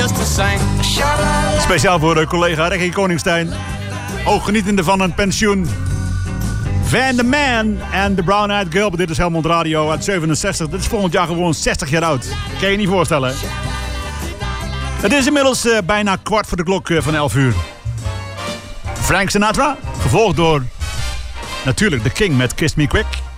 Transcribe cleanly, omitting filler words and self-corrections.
used to sing. Speciaal voor collega Reggie Koningstein. Ook genietende van een pensioen. Van the Man en The Brown Eyed Girl. Dit is Helmond Radio uit 67. Dit is volgend jaar gewoon 60 jaar oud. Kan je niet voorstellen. Het is inmiddels bijna 11:15 van 11 uur. Frank Sinatra, gevolgd door natuurlijk The King met Kiss Me Quick.